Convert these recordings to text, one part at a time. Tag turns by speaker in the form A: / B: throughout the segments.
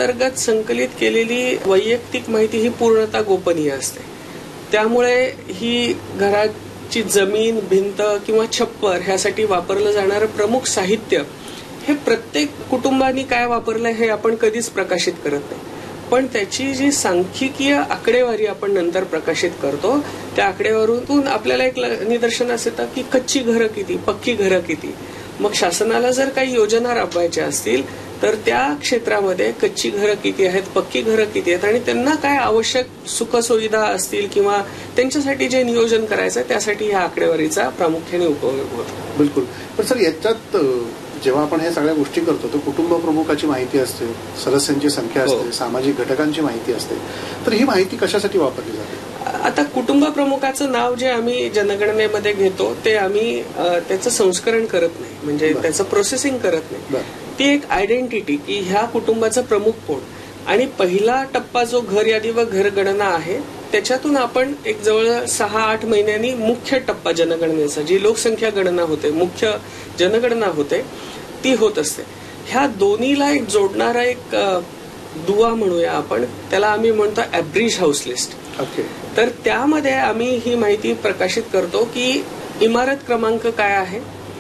A: अंतर्गत संकलित केलेली वैयक्तिक माहिती ही पूर्णतः गोपनीय असते. त्यामुळे ही घराची जमीन, भिंत किंवा छप्पर ह्यासाठी वापरलं जाणारं प्रमुख साहित्य हे प्रत्येक कुटुंबाने काय वापरलं हे आपण कधीच प्रकाशित करत नाही. पण त्याची जी सांख्यिकीय आकडेवारी आपण नंतर प्रकाशित करतो, त्या आकडेवारीतून आपल्याला एक निदर्शनास येतं की कच्ची घरं किती, पक्की घरं किती. मग शासनाला जर काही योजना राबवायच्या असतील तर त्या क्षेत्रामध्ये कच्ची घरं किती आहेत, पक्की घरं किती आहेत आणि त्यांना काय आवश्यक सुखसुविधा असतील किंवा त्यांच्यासाठी जे नियोजन करायचं आहे त्यासाठी या आकडेवारीचा प्रामुख्याने उपयोग होतो.
B: बिलकुल. पण सर, याच्यात जेव्हा आपण हे सगळ्या गोष्टी करतो तर कुटुंब प्रमुखाची माहिती असते, सदस्यांची संख्या असते, सामाजिक घटकांची माहिती असते, तर ही माहिती कशासाठी वापरली जाते?
A: आता कुटुंब प्रमुखाचं नाव जे आम्ही जनगणनेमध्ये घेतो ते आम्ही त्याचं संस्करण करत नाही, म्हणजे त्याचं प्रोसेसिंग करत नाही. ती एक आयडेंटिटी की ह्या कुटुंबाचं प्रमुख कोण, आणि पहिला टप्पा जो घर यादी व घरगणना आहे त्याच्यातून आपण एक जवळ 6-8 महिन्यांनी मुख्य टप्पा जनगणनेचा, जी लोकसंख्या गणना होते, मुख्य जनगणना होते, ती होत असते. ह्या दोन्हीला एक जोडणारा एक दुवा म्हणूया आपण, त्याला आम्ही म्हणतो ॲव्हरेज हाऊस लिस्ट. तर त्यामध्ये आम्ही ही माहिती प्रकाशित करतो की इमारत क्रमांक काय आहे,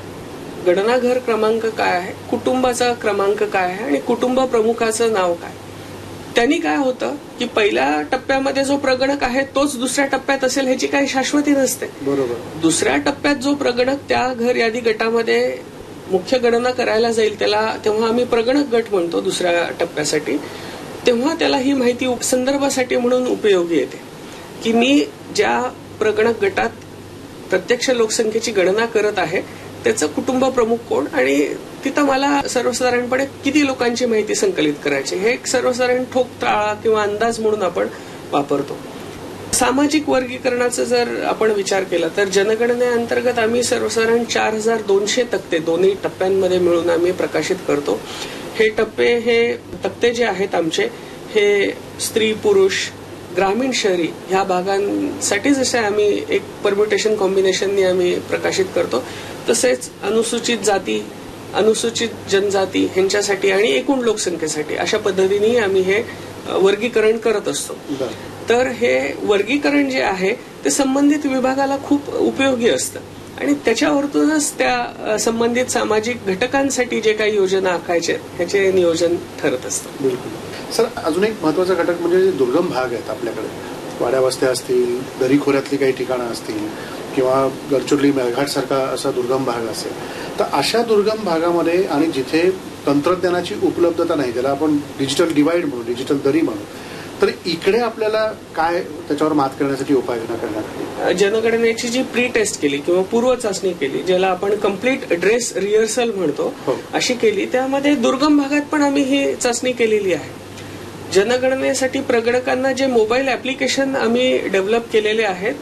A: गणनाघर क्रमांक काय आहे, कुटुंबाचा क्रमांक काय आहे आणि कुटुंब प्रमुखाचं नाव काय. त्यांनी काय होतं की पहिल्या टप्प्यामध्ये जो प्रगणक आहे तोच दुसऱ्या टप्प्यात असेल ह्याची काही शाश्वती नसते.
B: बरोबर.
A: दुसऱ्या टप्प्यात जो प्रगणक त्या घर यादी गटामध्ये मुख्य गणना करायला जाईल त्याला तेव्हा आम्ही प्रगणक गट म्हणतो दुसऱ्या टप्प्यासाठी. तेव्हा त्याला ही माहिती संदर्भासाठी म्हणून उपयोगी येते की मी ज्या प्रगणक गटात प्रत्यक्ष लोकसंख्येची गणना करत आहे त्याचं कुटुंब प्रमुख कोण आणि तिथं मला सर्वसाधारणपणे किती लोकांची माहिती संकलित करायची, हे एक सर्वसाधारण ठोक ताळा किंवा अंदाज म्हणून आपण वापरतो. सामाजिक वर्गीकरणाचा जर आपण विचार केला तर जनगणनेअंतर्गत आम्ही सर्वसाधारण 4200 तक्ते दोन्ही टप्प्यांमध्ये मिळून आम्ही प्रकाशित करतो. हे टप्पे, हे तक्ते जे आहेत आमचे, हे स्त्री पुरुष, ग्रामीण शहरी ह्या भागांसाठी जसे आम्ही एक परम्युटेशन कॉम्बिनेशननी आम्ही प्रकाशित करतो, तसेच अनुसूचित जाती, अनुसूचित जनजाती ह्यांच्यासाठी आणि एकूण लोकसंख्येसाठी अशा पद्धतीने आम्ही हे वर्गीकरण करत असतो. तर हे वर्गीकरण जे आहे ते संबंधित विभागाला खूप उपयोगी असतं आणि त्याच्यावरतूनच त्या संबंधित सामाजिक घटकांसाठी जे काही योजना आखायचे ह्याचे नियोजन ठरत असतं.
B: बिलकुल. सर, अजून एक महत्वाचा घटक म्हणजे दुर्गम भाग आहेत आपल्याकडे, वाड्या वस्त्या असतील, दरीखोऱ्यातली काही ठिकाणं असतील किंवा गडचिरोली मेळघाट सारखा असा दुर्गम भाग असेल, तर अशा दुर्गम भागामध्ये आणि जिथे तंत्रज्ञानाची उपलब्धता नाही, ज्याला आपण डिजिटल डिवाइड म्हणू, डिजिटल दरी म्हणू, तर इकडे आपल्याला काय त्याच्यावर मात करण्यासाठी उपाययोजना करण्यात आली?
A: जनगणनेची जी प्री टेस्ट केली किंवा पूर्व चाचणी केली, ज्याला आपण कम्प्लीट ड्रेस रिहर्सल म्हणतो, अशी केली. त्यामध्ये दुर्गम भागात पण आम्ही ही चाचणी केलेली आहे. जनगणनेसाठी प्रगणकांना जे मोबाईल ऍप्लिकेशन आम्ही डेव्हलप केलेले आहेत,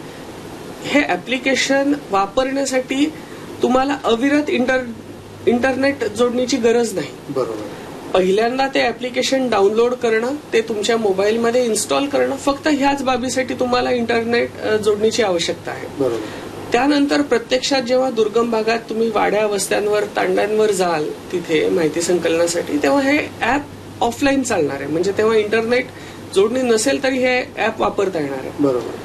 A: हे ऍप्लिकेशन वापरण्यासाठी तुम्हाला अविरत इंटरनेट जोडणीची गरज नाही.
B: बरोबर.
A: पहिल्यांदा ते ऍप्लिकेशन डाउनलोड करणं, ते तुमच्या मोबाईलमध्ये इन्स्टॉल करणं, फक्त ह्याच बाबीसाठी तुम्हाला इंटरनेट जोडणीची आवश्यकता आहे.
B: बरोबर.
A: त्यानंतर प्रत्यक्षात जेव्हा दुर्गम भागात तुम्ही वाड्या वस्त्यांवर, तांड्यांवर जाल तिथे माहिती संकलनासाठी, तेव्हा हे ऍप ऑफलाईन चालणार आहे, म्हणजे तेव्हा इंटरनेट जोडणी नसेल तरी हे ऍप वापरता येणार आहे.
B: बरोबर.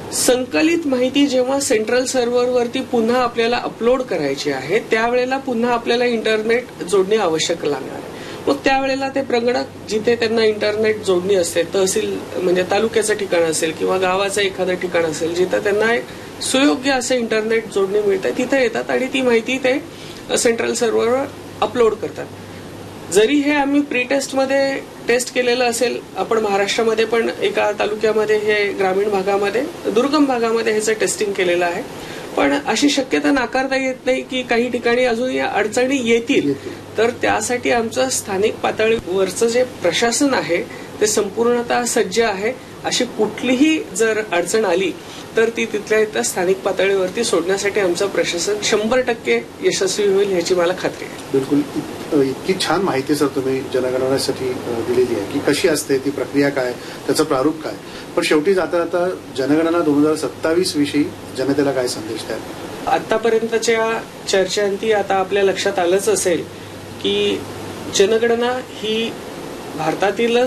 A: संकलित माहिती जेव्हा सेंट्रल सर्व्हरवरती पुन्हा आपल्याला अपलोड करायची आहे त्यावेळेला पुन्हा आपल्याला इंटरनेट जोडणी आवश्यक लागणार आहे. मग त्यावेळेला ते प्रगणक जिथे त्यांना इंटरनेट जोडणी असते, तहसील म्हणजे तालुक्याचं ठिकाण असेल किंवा गावाचं एखादं ठिकाण असेल जिथं त्यांना एक सुयोग्य असं इंटरनेट जोडणी मिळते, तिथे येतात आणि ती माहिती ते सेंट्रल सर्व्हरवर अपलोड करतात. जरी हे आम्ही प्री टेस्टमध्ये टेस्ट केलेलं असेल, आपण महाराष्ट्रामध्ये पण एका तालुक्यामध्ये, हे ग्रामीण भागामध्ये, दुर्गम भागामध्ये ह्याचं टेस्टिंग केलेलं आहे, पण अशी शक्यता नाकारता येत नाही की काही ठिकाणी अजून या अडचणी येतील. तर त्यासाठी आमचं स्थानिक पातळीवरचं जे प्रशासन आहे ते संपूर्णतः सज्ज आहे. अशी कुठलीही जर अडचण आली तर ती तिथल्या इथं स्थानिक पातळीवरती सोडण्यासाठी आमचं प्रशासन 100% यशस्वी होईल ह्याची मला खात्री आहे.
B: बिलकुल. इतकी छान माहिती सर तुम्ही जनगणनेसाठी दिलेली आहे की कशी असते ती प्रक्रिया, काय त्याचं प्रारूप काय. पण शेवटी जाता जाता जनगणना 2027 विषयी जनतेला काय संदेश द्याल?
A: आतापर्यंतच्या चर्चांती आता आपल्या लक्षात आलंच असेल की जनगणना ही भारतातील